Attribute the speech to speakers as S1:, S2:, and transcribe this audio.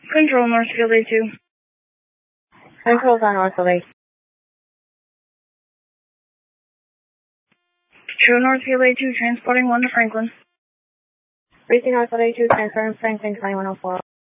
S1: Control Northfield A2.
S2: Control on Northfield A2.
S1: True Northfield A2, transporting 1 to Franklin.
S2: Reaching Northfield A2, transferring Franklin 2104.